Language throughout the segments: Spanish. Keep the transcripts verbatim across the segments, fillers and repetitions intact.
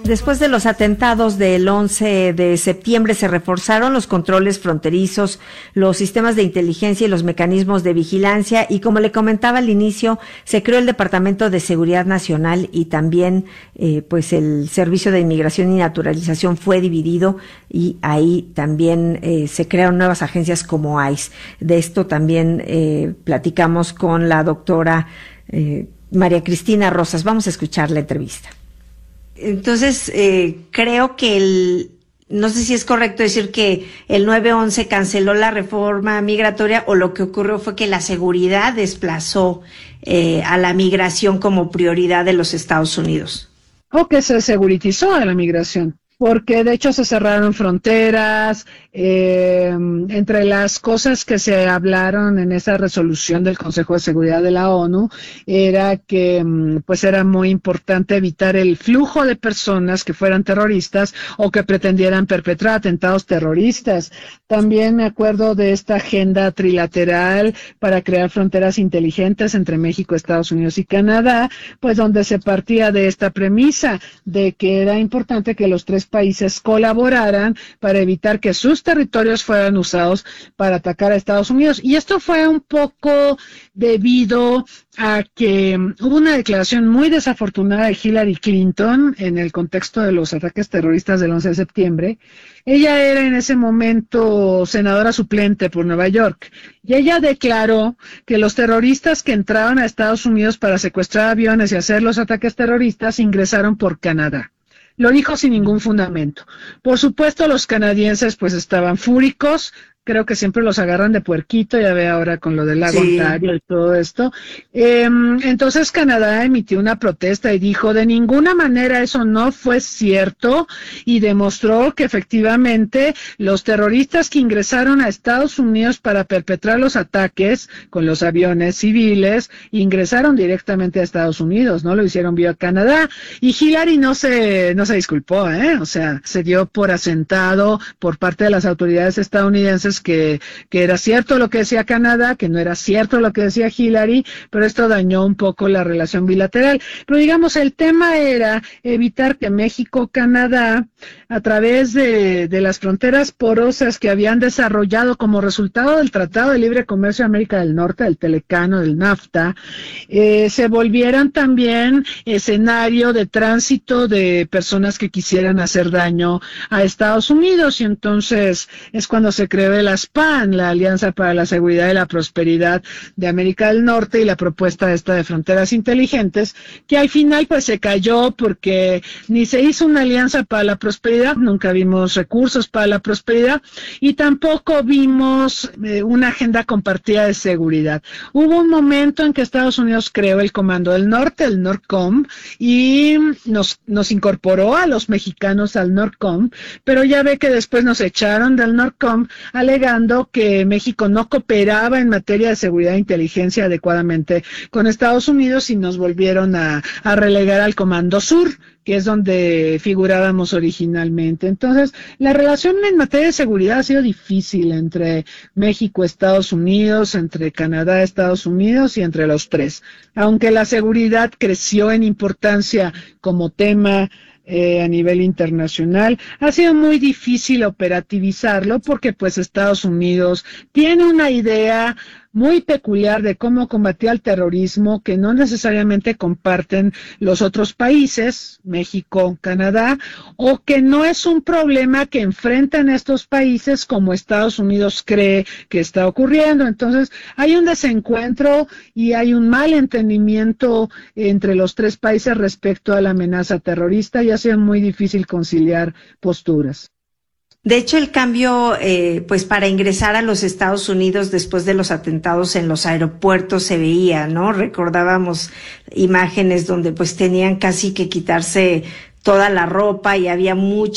Después de los atentados del once de septiembre se reforzaron los controles fronterizos, los sistemas de inteligencia y los mecanismos de vigilancia, y como le comentaba al inicio, se creó el Departamento de Seguridad Nacional y también eh, pues el Servicio de Inmigración y Naturalización fue dividido, y ahí también eh, se crearon nuevas agencias como I C E. De esto también eh, platicamos con la doctora eh, María Cristina Rosas. Vamos a escuchar la entrevista. Entonces, eh, creo que el, no sé si es correcto decir que el nueve once canceló la reforma migratoria, o lo que ocurrió fue que la seguridad desplazó eh, a la migración como prioridad de los Estados Unidos. O que se seguritizó a la migración, porque de hecho se cerraron fronteras. Eh, entre las cosas que se hablaron en esa resolución del Consejo de Seguridad de la ONU era que pues era muy importante evitar el flujo de personas que fueran terroristas o que pretendieran perpetrar atentados terroristas. También me acuerdo de esta agenda trilateral para crear fronteras inteligentes entre México, Estados Unidos y Canadá, pues donde se partía de esta premisa de que era importante que los tres países colaboraran para evitar que sus territorios fueran usados para atacar a Estados Unidos. Y esto fue un poco debido a que hubo una declaración muy desafortunada de Hillary Clinton en el contexto de los ataques terroristas del once de septiembre. Ella era en ese momento senadora suplente por Nueva York, y ella declaró que los terroristas que entraban a Estados Unidos para secuestrar aviones y hacer los ataques terroristas ingresaron por Canadá. Lo dijo sin ningún fundamento. Por supuesto, los canadienses pues estaban fúricos. Creo que siempre los agarran de puerquito, ya ve ahora con lo del lago Sí. Ontario y todo esto. Eh, entonces Canadá emitió una protesta y dijo, de ninguna manera eso no fue cierto, y demostró que efectivamente los terroristas que ingresaron a Estados Unidos para perpetrar los ataques con los aviones civiles, ingresaron directamente a Estados Unidos, no lo hicieron vía Canadá. Y Hillary no se, no se disculpó, ¿eh? O sea, se dio por asentado por parte de las autoridades estadounidenses que, que era cierto lo que decía Canadá, que no era cierto lo que decía Hillary, pero esto dañó un poco la relación bilateral. Pero digamos, el tema era evitar que México, Canadá, a través de, de las fronteras porosas que habían desarrollado como resultado del Tratado de Libre Comercio de América del Norte, del Telecano, del NAFTA, eh, se volvieran también escenario de tránsito de personas que quisieran hacer daño a Estados Unidos. Y entonces es cuando se creó la ASPAN, la Alianza para la Seguridad y la Prosperidad de América del Norte, y la propuesta esta de fronteras inteligentes, que al final pues se cayó porque ni se hizo una alianza para la prosperidad, nunca vimos recursos para la prosperidad, y tampoco vimos eh, una agenda compartida de seguridad. Hubo un momento en que Estados Unidos creó el Comando del Norte, el NORCOM, y nos, nos incorporó a los mexicanos al NORCOM, pero ya ve que después nos echaron del NORCOM alegando que México no cooperaba en materia de seguridad e inteligencia adecuadamente con Estados Unidos, y nos volvieron a, a relegar al Comando Sur, que es donde figurábamos originalmente. Entonces, la relación en materia de seguridad ha sido difícil entre México, Estados Unidos, entre Canadá, Estados Unidos y entre los tres. Aunque la seguridad creció en importancia como tema Eh, a nivel internacional, ha sido muy difícil operativizarlo porque pues Estados Unidos tiene una idea muy peculiar de cómo combatir al terrorismo que no necesariamente comparten los otros países, México, Canadá, o que no es un problema que enfrentan estos países como Estados Unidos cree que está ocurriendo. Entonces, hay un desencuentro y hay un mal entendimiento entre los tres países respecto a la amenaza terrorista, y ha sido muy difícil conciliar posturas. De hecho, el cambio, eh, pues para ingresar a los Estados Unidos después de los atentados en los aeropuertos se veía, ¿no? Recordábamos imágenes donde pues tenían casi que quitarse toda la ropa y había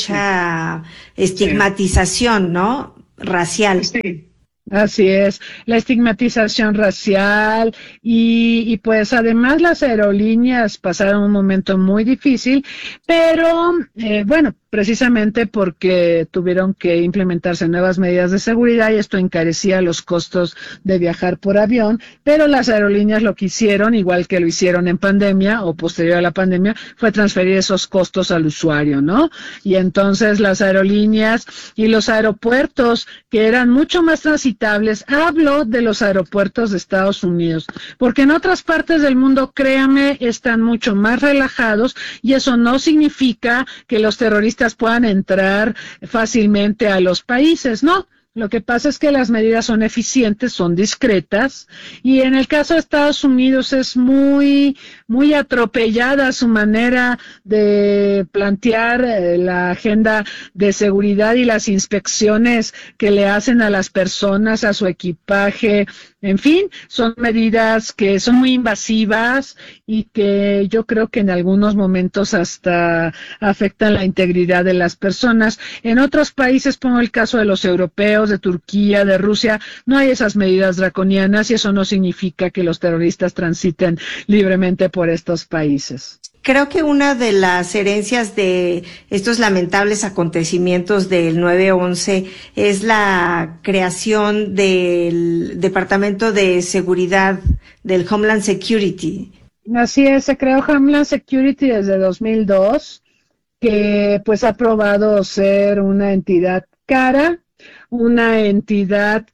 mucha estigmatización, ¿no? Racial. Sí. Así es, la estigmatización racial y, y pues además las aerolíneas pasaron un momento muy difícil, pero eh, bueno, precisamente porque tuvieron que implementarse nuevas medidas de seguridad y esto encarecía los costos de viajar por avión, pero las aerolíneas lo que hicieron, igual que lo hicieron en pandemia o posterior a la pandemia, fue transferir esos costos al usuario, ¿no? Y entonces las aerolíneas y los aeropuertos, que eran mucho más transitables, hablo de los aeropuertos de Estados Unidos, porque en otras partes del mundo, créame, están mucho más relajados y eso no significa que los terroristas puedan entrar fácilmente a los países, ¿no? Lo que pasa es que las medidas son eficientes, son discretas, y en el caso de Estados Unidos es muy, muy atropellada su manera de plantear eh, la agenda de seguridad y las inspecciones que le hacen a las personas, a su equipaje. En fin, son medidas que son muy invasivas y que yo creo que en algunos momentos hasta afectan la integridad de las personas. En otros países, pongo el caso de los europeos, de Turquía, de Rusia, no hay esas medidas draconianas y eso no significa que los terroristas transiten libremente por estos países. Creo que una de las herencias de estos lamentables acontecimientos del nueve once es la creación del Departamento de Seguridad del Homeland Security. Así es, se creó Homeland Security desde dos mil dos, que pues ha probado ser una entidad cara, una entidad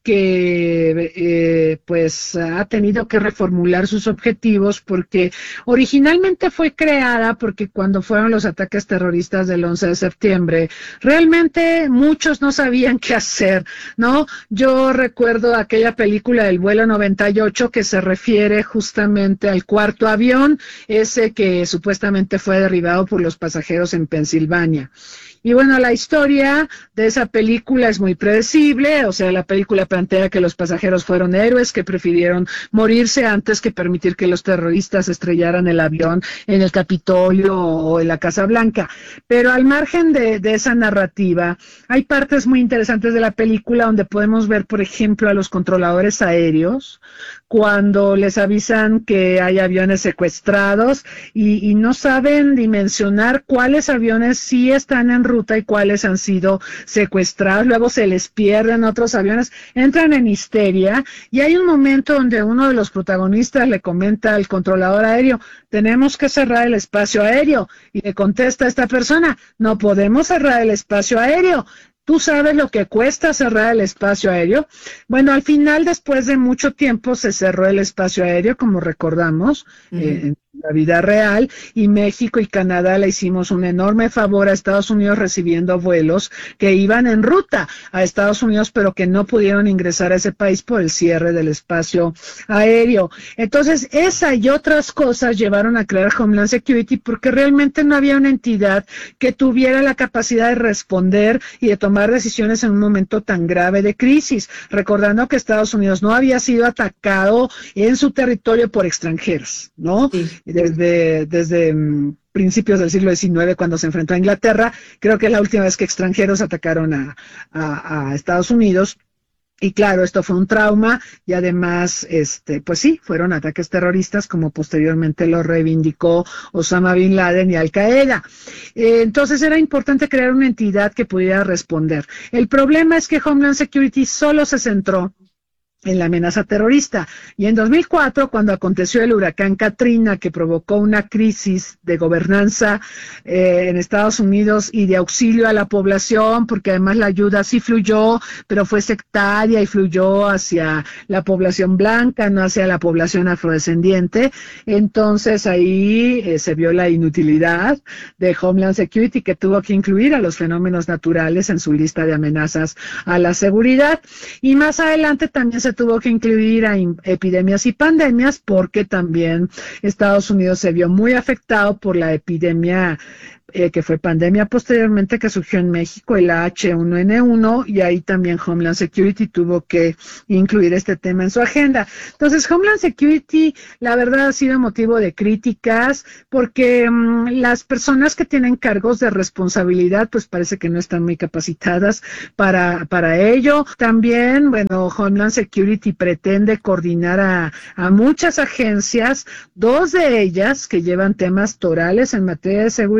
que eh, pues ha tenido que reformular sus objetivos porque originalmente fue creada porque cuando fueron los ataques terroristas del once de septiembre, realmente muchos no sabían qué hacer, ¿no? Yo recuerdo aquella película del vuelo noventa y ocho que se refiere justamente al cuarto avión, ese que supuestamente fue derribado por los pasajeros en Pensilvania. Y bueno, la historia de esa película es muy predecible, o sea, la película plantea que los pasajeros fueron héroes que prefirieron morirse antes que permitir que los terroristas estrellaran el avión en el Capitolio o en la Casa Blanca. Pero al margen de, de esa narrativa, hay partes muy interesantes de la película donde podemos ver, por ejemplo, a los controladores aéreos, cuando les avisan que hay aviones secuestrados y, y no saben dimensionar cuáles aviones sí están en ruta y cuáles han sido secuestrados, luego se les pierden otros aviones, entran en histeria y hay un momento donde uno de los protagonistas le comenta al controlador aéreo, tenemos que cerrar el espacio aéreo, y le contesta a esta persona, no podemos cerrar el espacio aéreo. ¿Tú sabes lo que cuesta cerrar el espacio aéreo? Bueno, al final, después de mucho tiempo, se cerró el espacio aéreo, como recordamos, uh-huh. eh, en la vida real, y México y Canadá le hicimos un enorme favor a Estados Unidos recibiendo vuelos que iban en ruta a Estados Unidos, pero que no pudieron ingresar a ese país por el cierre del espacio aéreo. Entonces, esa y otras cosas llevaron a crear Homeland Security porque realmente no había una entidad que tuviera la capacidad de responder y de tomar tomar decisiones en un momento tan grave de crisis, recordando que Estados Unidos no había sido atacado en su territorio por extranjeros, ¿no? Sí. Desde, desde um, principios del siglo diecinueve, cuando se enfrentó a Inglaterra, creo que es la última vez que extranjeros atacaron a, a, a Estados Unidos. Y claro, esto fue un trauma y además, este, pues sí, fueron ataques terroristas como posteriormente lo reivindicó Osama Bin Laden y Al Qaeda. Eh, entonces era importante crear una entidad que pudiera responder. El problema es que Homeland Security solo se centró en la amenaza terrorista. Y en dos mil cuatro, cuando aconteció el huracán Katrina, que provocó una crisis de gobernanza eh, en Estados Unidos y de auxilio a la población, porque además la ayuda sí fluyó, pero fue sectaria y fluyó hacia la población blanca, no hacia la población afrodescendiente. Entonces ahí eh, se vio la inutilidad de Homeland Security, que tuvo que incluir a los fenómenos naturales en su lista de amenazas a la seguridad. Y más adelante también se tuvo que incluir a epidemias y pandemias porque también Estados Unidos se vio muy afectado por la epidemia eh, que fue pandemia posteriormente que surgió en México, el H uno N uno, y ahí también Homeland Security tuvo que incluir este tema en su agenda. Entonces, Homeland Security, la verdad, ha sido motivo de críticas porque um, las personas que tienen cargos de responsabilidad, pues parece que no están muy capacitadas para, para ello. También, bueno, Homeland Security pretende coordinar a, a muchas agencias, dos de ellas que llevan temas torales en materia de seguridad, que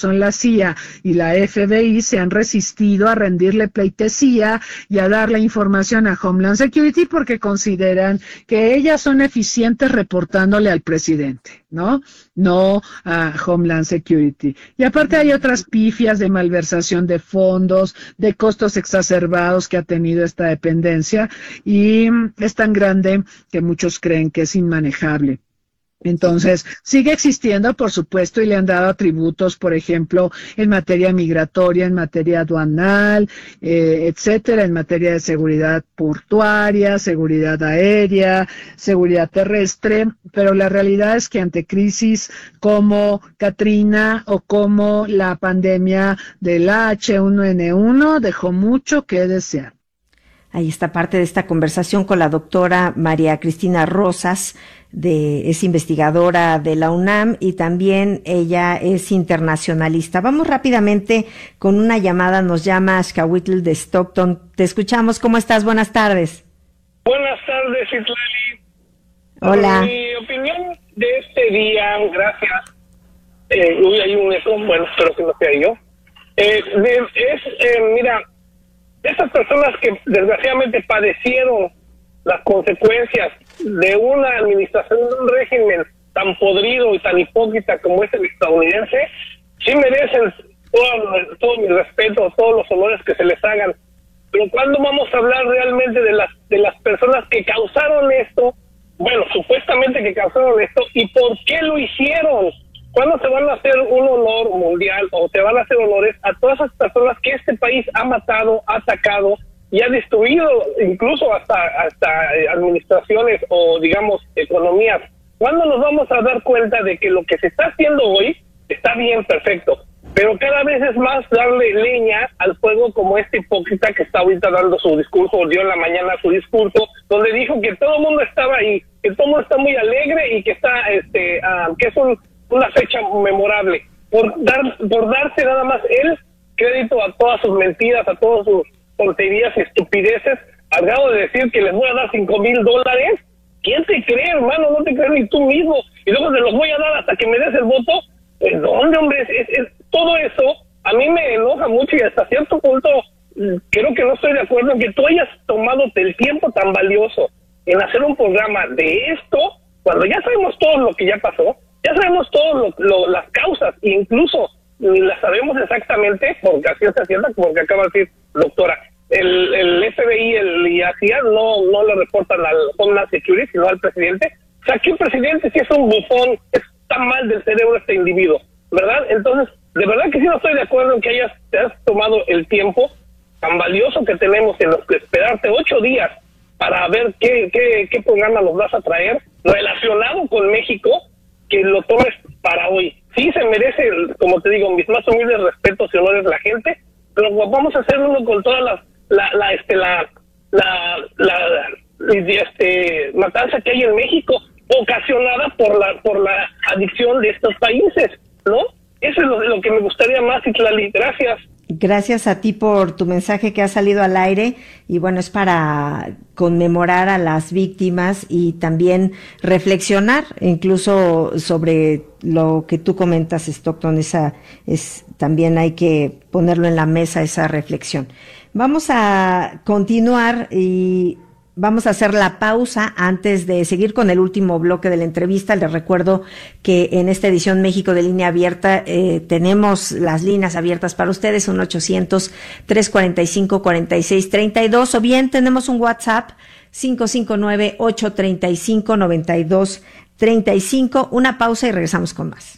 son la C I A y la F B I, se han resistido a rendirle pleitesía y a darle información a Homeland Security porque consideran que ellas son eficientes reportándole al presidente, ¿no? No a Homeland Security. Y aparte hay otras pifias de malversación de fondos, de costos exacerbados que ha tenido esta dependencia, y es tan grande que muchos creen que es inmanejable. Entonces, sigue existiendo, por supuesto, y le han dado atributos, por ejemplo, en materia migratoria, en materia aduanal, eh, etcétera, en materia de seguridad portuaria, seguridad aérea, seguridad terrestre, pero la realidad es que ante crisis como Katrina o como la pandemia del H uno N uno dejó mucho que desear. Ahí está parte de esta conversación con la doctora María Cristina Rosas, de, es investigadora de la UNAM y también ella es internacionalista. Vamos rápidamente con una llamada, nos llama Xcahuitl de Stockton. Te escuchamos, ¿cómo estás? Buenas tardes. Buenas tardes, Citlali. Hola. Mi opinión de este día, gracias. Eh, uy, hay un eco, bueno, espero que no sea yo. Eh, de, es, eh, mira, esas personas que desgraciadamente padecieron las consecuencias de una administración, de un régimen tan podrido y tan hipócrita como es el estadounidense, sí merecen todo, todo mi respeto, todos los honores que se les hagan. Pero ¿cuándo vamos a hablar realmente de las de las personas que causaron esto? Bueno, supuestamente que causaron esto, ¿y por qué lo hicieron? ¿Cuándo se van a hacer un honor mundial o se van a hacer honores a todas esas personas que este país ha matado, ha atacado y ha destruido, incluso hasta hasta administraciones o, digamos, economías? ¿Cuándo nos vamos a dar cuenta de que lo que se está haciendo hoy está bien, perfecto, pero cada vez es más darle leña al fuego, como este hipócrita que está ahorita dando su discurso, dio en la mañana su discurso, donde dijo que todo el mundo estaba ahí, que todo el mundo está muy alegre y que está, este, uh, que es un, una fecha memorable, por dar, por darse nada más él crédito a todas sus mentiras, a todas sus tonterías y estupideces, al grado de decir que les voy a dar cinco mil dólares. ¿Quién te cree, hermano? No te crees ni tú mismo. Y luego te los voy a dar hasta que me des el voto. ¿En dónde, hombre? Es, es, es, todo eso a mí me enoja mucho y hasta cierto punto creo que no estoy de acuerdo en que tú hayas tomado el tiempo tan valioso en hacer un programa de esto, cuando ya sabemos todo lo que ya pasó, ya sabemos todas lo, las causas, e incluso las sabemos exactamente, porque así está cierta, como que acaba de decir doctora. El, el F B I el, y la C I A no, no le reportan al Homeland Security, sino al presidente. O sea, que un presidente sí es un bufón, está mal del cerebro este individuo, ¿verdad? Entonces, de verdad que sí no estoy de acuerdo en que hayas te has tomado el tiempo tan valioso que tenemos en los que esperarte ocho días para ver qué, qué, qué programa nos vas a traer relacionado con México, que lo tomes para hoy. Sí se merece, como te digo, mis más humildes respetos y honores la gente, pero vamos a hacerlo con todas las la la este la la la, la este matanza que hay en México, ocasionada por la por la adicción de estos países, ¿no? Eso es lo, lo que me gustaría más, Citlali. Gracias. Gracias a ti por tu mensaje que ha salido al aire, y bueno, es para conmemorar a las víctimas y también reflexionar incluso sobre lo que tú comentas, Stockton. Esa es, también hay que ponerlo en la mesa, esa reflexión. Vamos a continuar y vamos a hacer la pausa antes de seguir con el último bloque de la entrevista. Les recuerdo que en esta edición México de Línea Abierta eh, tenemos las líneas abiertas para ustedes, uno ochocientos, trescientos cuarenta y cinco, cuarenta y seis treinta y dos, o bien tenemos un WhatsApp cinco cinco nueve, ocho treinta y cinco, noventa y dos treinta y cinco. Una pausa y regresamos con más.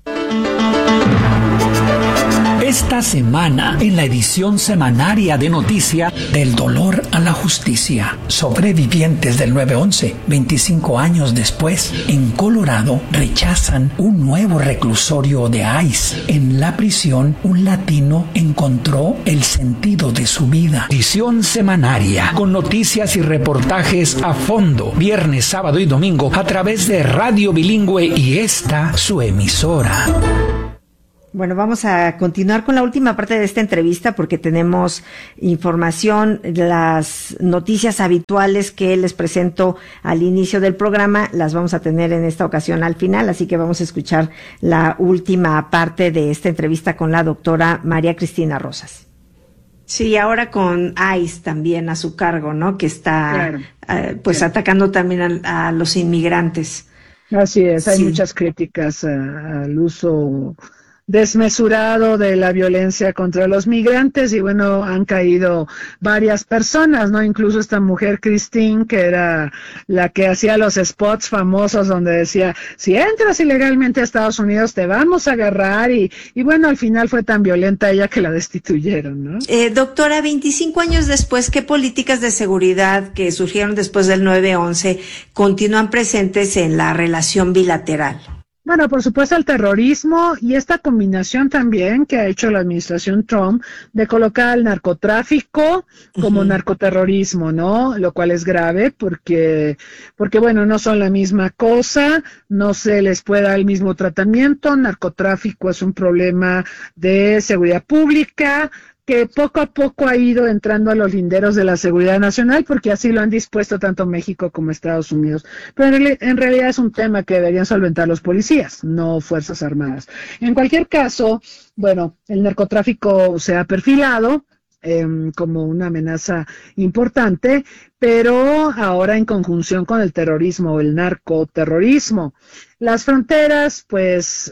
Esta semana, en la edición semanaria de Noticia, del dolor a la justicia, sobrevivientes del nueve once, veinticinco años después, en Colorado, rechazan un nuevo reclusorio de ICE. En la prisión, un latino encontró el sentido de su vida. Edición semanaria, con noticias y reportajes a fondo, viernes, sábado y domingo, a través de Radio Bilingüe y esta, su emisora. Bueno, vamos a continuar con la última parte de esta entrevista porque tenemos información, las noticias habituales que les presento al inicio del programa, las vamos a tener en esta ocasión al final, así que vamos a escuchar la última parte de esta entrevista con la doctora María Cristina Rosas. Sí, ahora con I C E también a su cargo, ¿no? Que está claro. eh, pues claro. atacando también a, a los inmigrantes. Así es, hay sí. muchas críticas a, al uso desmesurado de la violencia contra los migrantes y bueno, han caído varias personas, ¿no? Incluso esta mujer Christine, que era la que hacía los spots famosos donde decía, si entras ilegalmente a Estados Unidos te vamos a agarrar y, y bueno, al final fue tan violenta ella que la destituyeron, ¿no? Eh, doctora, veinticinco años después, ¿qué políticas de seguridad que surgieron después del nueve once continúan presentes en la relación bilateral? Bueno, por supuesto el terrorismo y esta combinación también que ha hecho la administración Trump de colocar al narcotráfico como uh-huh. narcoterrorismo, ¿no? Lo cual es grave porque, porque bueno, no son la misma cosa, no se les puede dar el mismo tratamiento. Narcotráfico es un problema de seguridad pública, que poco a poco ha ido entrando a los linderos de la seguridad nacional, porque así lo han dispuesto tanto México como Estados Unidos. Pero en, en realidad es un tema que deberían solventar los policías, no Fuerzas Armadas. En cualquier caso, bueno, el narcotráfico se ha perfilado eh, como una amenaza importante, pero ahora en conjunción con el terrorismo, el narcoterrorismo. Las fronteras, pues,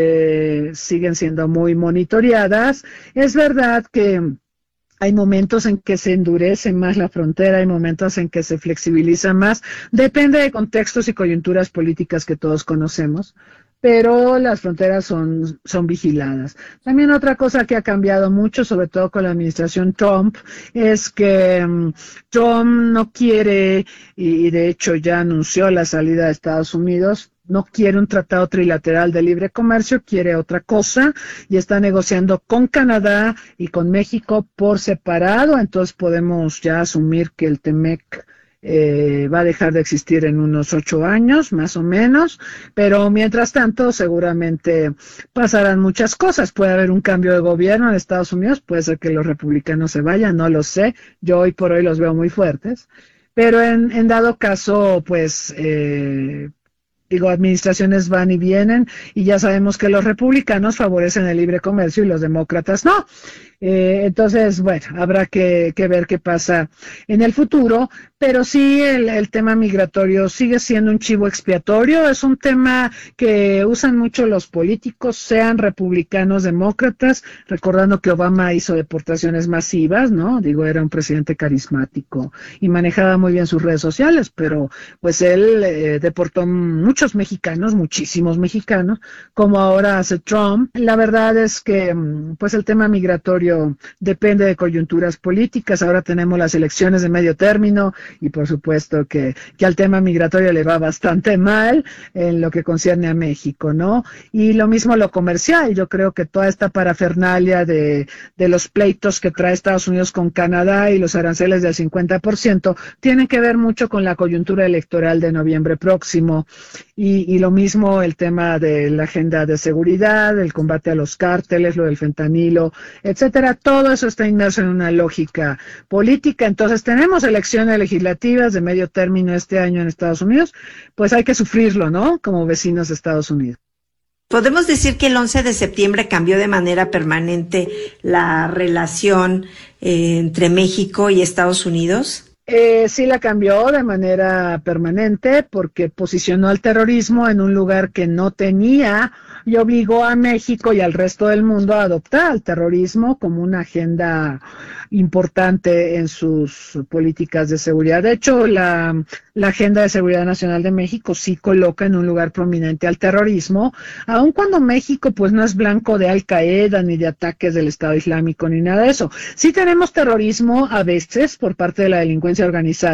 eh, siguen siendo muy monitoreadas. Es verdad que hay momentos en que se endurece más la frontera, hay momentos en que se flexibiliza más. Depende de contextos y coyunturas políticas que todos conocemos, pero las fronteras son, son vigiladas. También otra cosa que ha cambiado mucho, sobre todo con la administración Trump, es que um, Trump no quiere, y, y de hecho ya anunció la salida de Estados Unidos, no quiere un tratado trilateral de libre comercio, quiere otra cosa y está negociando con Canadá y con México por separado, entonces podemos ya asumir que el TEMEC eh, va a dejar de existir en unos ocho años, más o menos, pero mientras tanto seguramente pasarán muchas cosas, puede haber un cambio de gobierno en Estados Unidos, puede ser que los republicanos se vayan, no lo sé, yo hoy por hoy los veo muy fuertes, pero en, en dado caso, pues, eh, digo, administraciones van y vienen y ya sabemos que los republicanos favorecen el libre comercio y los demócratas no. Eh, entonces, bueno, habrá que, que ver qué pasa en el futuro, pero sí el, el tema migratorio sigue siendo un chivo expiatorio, es un tema que usan mucho los políticos, sean republicanos, demócratas, recordando que Obama hizo deportaciones masivas, ¿no? Digo, era un presidente carismático y manejaba muy bien sus redes sociales, pero pues él eh, deportó muchos mexicanos, muchísimos mexicanos, como ahora hace Trump. La verdad es que pues el tema migratorio depende de coyunturas políticas. Ahora tenemos las elecciones de medio término y por supuesto que, que al tema migratorio le va bastante mal en lo que concierne a México, ¿no? Y lo mismo lo comercial. Yo creo que toda esta parafernalia de, de los pleitos que trae Estados Unidos con Canadá y los aranceles del cincuenta por ciento tienen que ver mucho con la coyuntura electoral de noviembre próximo. Y, y lo mismo el tema de la agenda de seguridad, el combate a los cárteles, lo del fentanilo, etcétera. Todo eso está inmerso en una lógica política. Entonces tenemos elecciones legislativas de medio término este año en Estados Unidos, pues hay que sufrirlo, ¿no? Como vecinos de Estados Unidos. ¿Podemos decir que el once de septiembre cambió de manera permanente la relación eh, entre México y Estados Unidos? Eh, sí la cambió de manera permanente porque posicionó al terrorismo en un lugar que no tenía y obligó a México y al resto del mundo a adoptar al terrorismo como una agenda importante en sus políticas de seguridad. De hecho, la, la Agenda de Seguridad Nacional de México sí coloca en un lugar prominente al terrorismo, aun cuando México pues no es blanco de Al Qaeda ni de ataques del Estado Islámico ni nada de eso. Sí tenemos terrorismo a veces por parte de la delincuencia organizada,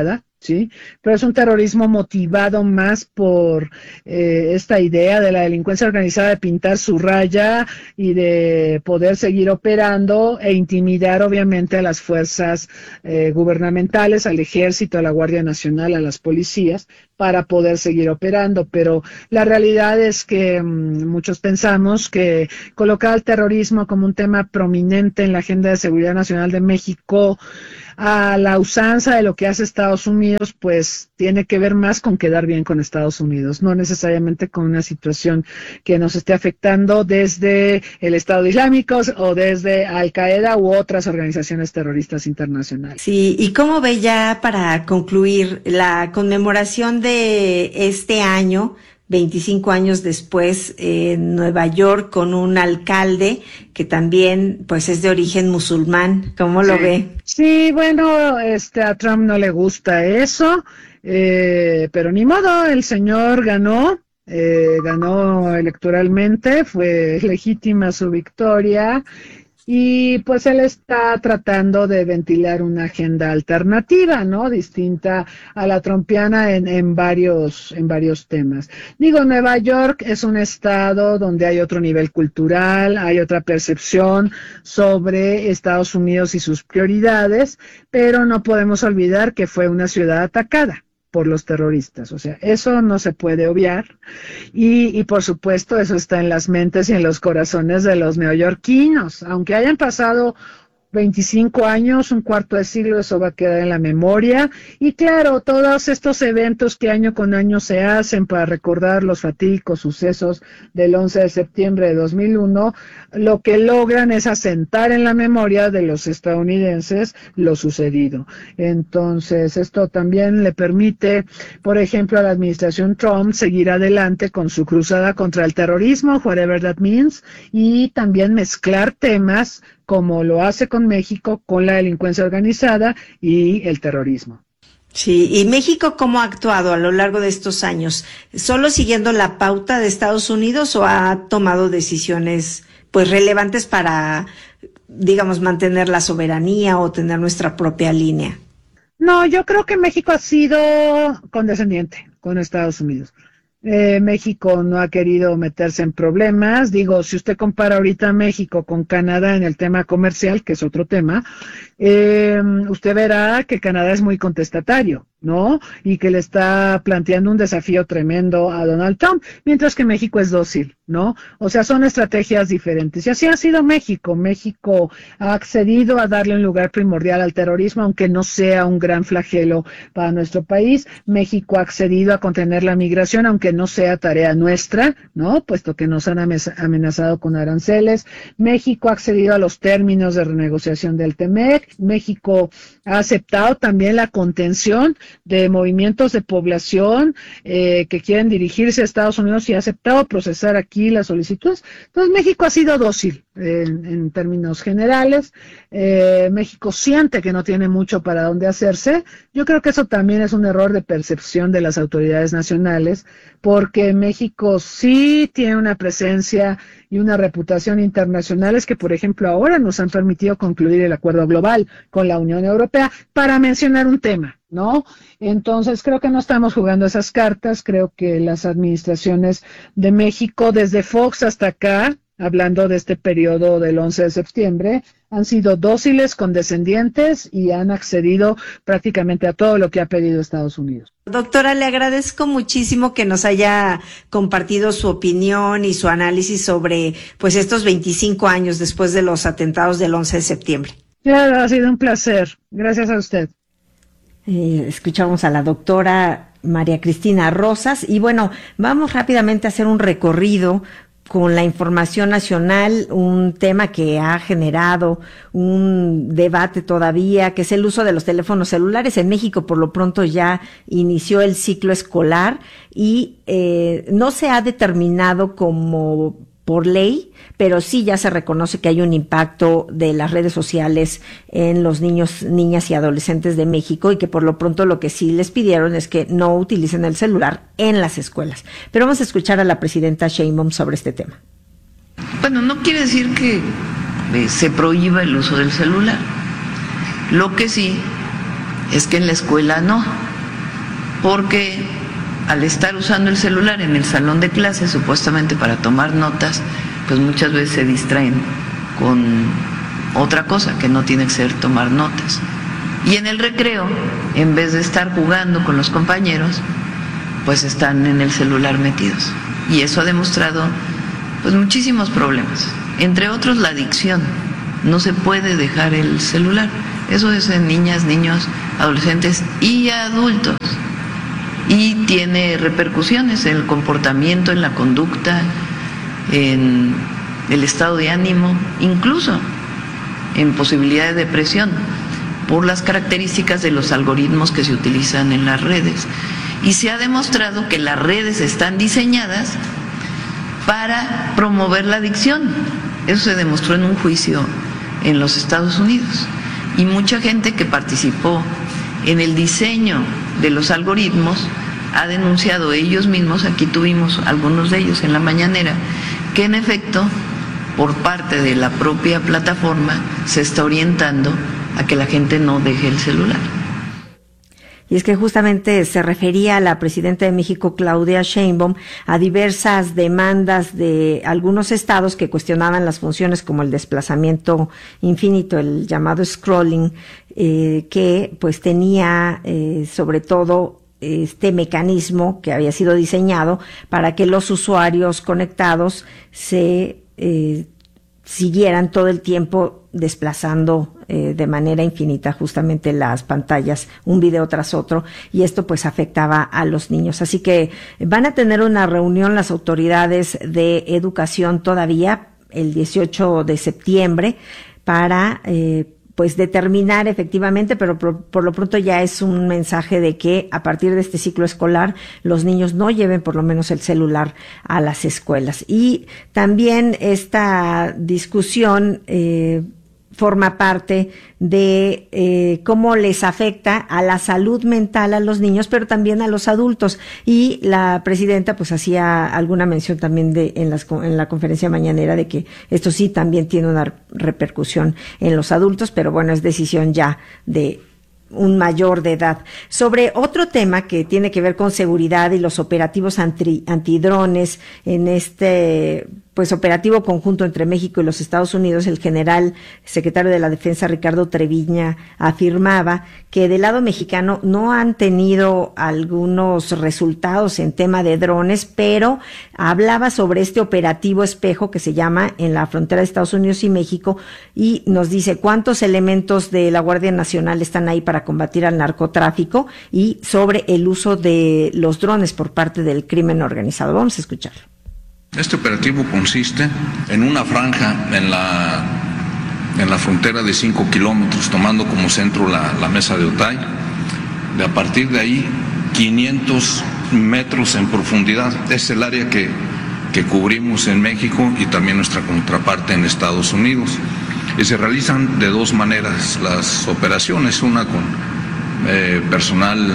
¿sí? Pero es un terrorismo motivado más por eh, esta idea de la delincuencia organizada de pintar su raya y de poder seguir operando e intimidar obviamente a las fuerzas eh, gubernamentales, al ejército, a la Guardia Nacional, a las policías, para poder seguir operando. Pero la realidad es que mmm, muchos pensamos que colocar el terrorismo como un tema prominente en la agenda de seguridad nacional de México, a la usanza de lo que hace Estados Unidos, pues tiene que ver más con quedar bien con Estados Unidos, no necesariamente con una situación que nos esté afectando desde el Estado Islámico o desde Al Qaeda u otras organizaciones terroristas internacionales. Sí, ¿y cómo ve ya para concluir la conmemoración de este año, veinticinco años después, en Nueva York, con un alcalde que también pues es de origen musulmán? ¿Cómo lo sí. ve? Sí, bueno, este a Trump no le gusta eso, eh, pero ni modo, el señor ganó, eh, ganó electoralmente, fue legítima su victoria. Y pues él está tratando de ventilar una agenda alternativa, ¿no? Distinta a la trumpiana en, en varios, en varios temas. Digo, Nueva York es un estado donde hay otro nivel cultural, hay otra percepción sobre Estados Unidos y sus prioridades, pero no podemos olvidar que fue una ciudad atacada por los terroristas, o sea, eso no se puede obviar, y, y por supuesto eso está en las mentes y en los corazones de los neoyorquinos, aunque hayan pasado veinticinco años, un cuarto de siglo, eso va a quedar en la memoria. Y claro, todos estos eventos que año con año se hacen para recordar los fatídicos sucesos del once de septiembre de dos mil uno, lo que logran es asentar en la memoria de los estadounidenses lo sucedido. Entonces, esto también le permite, por ejemplo, a la administración Trump seguir adelante con su cruzada contra el terrorismo, whatever that means, y también mezclar temas como lo hace con México, con la delincuencia organizada y el terrorismo. Sí, ¿y México cómo ha actuado a lo largo de estos años? ¿Solo siguiendo la pauta de Estados Unidos o ha tomado decisiones pues relevantes para, digamos, mantener la soberanía o tener nuestra propia línea? No, yo creo que México ha sido condescendiente con Estados Unidos. Eh, México no ha querido meterse en problemas. Digo, si usted compara ahorita México con Canadá en el tema comercial, que es otro tema, eh, usted verá que Canadá es muy contestatario, ¿no? Y que le está planteando un desafío tremendo a Donald Trump, mientras que México es dócil, ¿no? O sea, son estrategias diferentes. Y así ha sido México. México ha accedido a darle un lugar primordial al terrorismo, aunque no sea un gran flagelo para nuestro país. México ha accedido a contener la migración, aunque no sea tarea nuestra, ¿no? Puesto que nos han amenazado con aranceles. México ha accedido a los términos de renegociación del TEMEC. México ha aceptado también la contención de movimientos de población eh, que quieren dirigirse a Estados Unidos y ha aceptado procesar aquí las solicitudes. Entonces México ha sido dócil eh, en, en términos generales. Eh, México siente que no tiene mucho para dónde hacerse. Yo creo que eso también es un error de percepción de las autoridades nacionales, porque México sí tiene una presencia y una reputación internacionales que, por ejemplo, ahora nos han permitido concluir el acuerdo global con la Unión Europea, para mencionar un tema, ¿no? Entonces, creo que no estamos jugando esas cartas. Creo que las administraciones de México, desde Fox hasta acá, hablando de este periodo del once de septiembre, han sido dóciles, condescendientes y han accedido prácticamente a todo lo que ha pedido Estados Unidos. Doctora, le agradezco muchísimo que nos haya compartido su opinión y su análisis sobre pues estos veinticinco años después de los atentados del once de septiembre. Claro, ha sido un placer. Gracias a usted. Eh, escuchamos a la doctora María Cristina Rosas y bueno, vamos rápidamente a hacer un recorrido con la información nacional, un tema que ha generado un debate todavía, que es el uso de los teléfonos celulares. En México, por lo pronto, ya inició el ciclo escolar y eh, no se ha determinado como por ley, pero sí ya se reconoce que hay un impacto de las redes sociales en los niños, niñas y adolescentes de México y que por lo pronto lo que sí les pidieron es que no utilicen el celular en las escuelas. Pero vamos a escuchar a la presidenta Sheinbaum sobre este tema. Bueno, no quiere decir que eh, se prohíba el uso del celular. Lo que sí es que en la escuela no. porque al estar usando el celular en el salón de clases, supuestamente para tomar notas, pues muchas veces se distraen con otra cosa que no tiene que ser tomar notas. Y en el recreo, en vez de estar jugando con los compañeros, pues están en el celular metidos. Y eso ha demostrado pues muchísimos problemas, entre otros la adicción. No se puede dejar el celular. Eso es en niñas, niños, adolescentes y adultos. Y tiene repercusiones en el comportamiento, en la conducta, en el estado de ánimo, incluso en posibilidad de depresión, por las características de los algoritmos que se utilizan en las redes. Y se ha demostrado que las redes están diseñadas para promover la adicción. Eso se demostró en un juicio en los Estados Unidos. Y mucha gente que participó en el diseño de los algoritmos ha denunciado ellos mismos, aquí tuvimos algunos de ellos en la mañanera, que en efecto, por parte de la propia plataforma, se está orientando a que la gente no deje el celular. Y es que justamente se refería a la presidenta de México, Claudia Sheinbaum, a diversas demandas de algunos estados que cuestionaban las funciones como el desplazamiento infinito, el llamado scrolling, eh, que pues tenía eh, sobre todo este mecanismo que había sido diseñado para que los usuarios conectados se eh, siguieran todo el tiempo desplazando eh, de manera infinita justamente las pantallas, un video tras otro, y esto pues afectaba a los niños. Así que van a tener una reunión las autoridades de educación todavía el dieciocho de septiembre para eh, pues determinar efectivamente, pero por, por lo pronto ya es un mensaje de que a partir de este ciclo escolar los niños no lleven por lo menos el celular a las escuelas. Y también esta discusión eh, forma parte de eh, cómo les afecta a la salud mental a los niños, pero también a los adultos. Y la presidenta pues hacía alguna mención también de en, las, en la conferencia mañanera de que esto sí también tiene una repercusión en los adultos, pero bueno, es decisión ya de un mayor de edad. Sobre otro tema que tiene que ver con seguridad y los operativos anti, antidrones en este pues operativo conjunto entre México y los Estados Unidos, el general secretario de la Defensa Ricardo Treviña afirmaba que del lado mexicano no han tenido algunos resultados en tema de drones, pero hablaba sobre este operativo espejo que se llama en la frontera de Estados Unidos y México, y nos dice cuántos elementos de la Guardia Nacional están ahí para combatir al narcotráfico y sobre el uso de los drones por parte del crimen organizado. Vamos a escucharlo. Este operativo consiste en una franja en la, en la frontera de cinco kilómetros, tomando como centro la, la mesa de Otay. De a partir de ahí, quinientos metros en profundidad. Es el área que, que cubrimos en México y también nuestra contraparte en Estados Unidos. Y se realizan de dos maneras las operaciones, una con eh, personal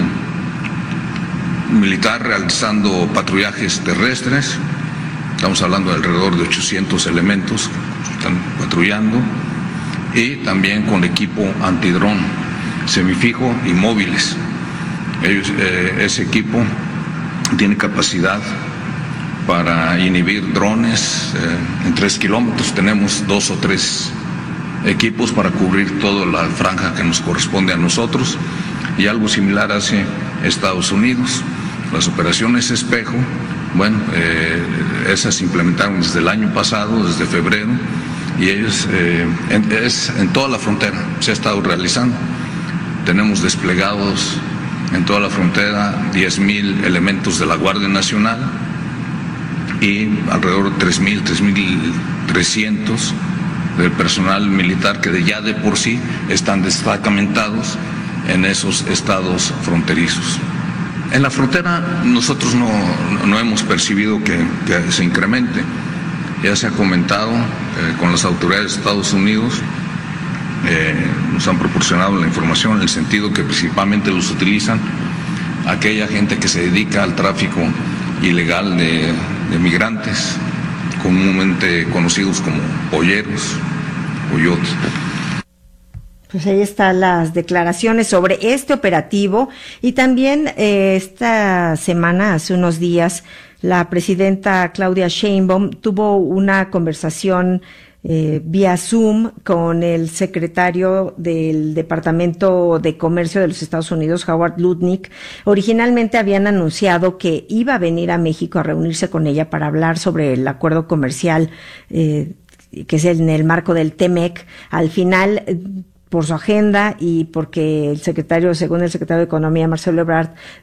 militar realizando patrullajes terrestres. Estamos hablando de alrededor de ochocientos elementos que están patrullando, y también con equipo antidrón, semifijo y móviles. Ellos, eh, ese equipo tiene capacidad para inhibir drones eh, en tres kilómetros. Tenemos dos o tres equipos para cubrir toda la franja que nos corresponde a nosotros, y algo similar hace Estados Unidos. Las operaciones espejo, bueno, eh, esas se implementaron desde el año pasado, desde febrero, y ellos, eh, en, es en toda la frontera, se ha estado realizando. Tenemos desplegados en toda la frontera diez mil elementos de la Guardia Nacional y alrededor de tres mil, tres mil trescientos del personal militar que de ya de por sí están destacamentados en esos estados fronterizos. En la frontera nosotros no, no hemos percibido que, que se incremente. Ya se ha comentado eh, con las autoridades de Estados Unidos, eh, nos han proporcionado la información en el sentido que principalmente los utilizan aquella gente que se dedica al tráfico ilegal de, de migrantes, comúnmente conocidos como polleros, coyotes. Pues ahí están las declaraciones sobre este operativo y también eh, esta semana, hace unos días, la presidenta Claudia Sheinbaum tuvo una conversación eh, vía Zoom con el secretario del Departamento de Comercio de los Estados Unidos, Howard Lutnick. Originalmente habían anunciado que iba a venir a México a reunirse con ella para hablar sobre el acuerdo comercial eh, que es en el marco del T M E C. Al final, por su agenda y porque el secretario, según el secretario de Economía, Marcelo Ebrard,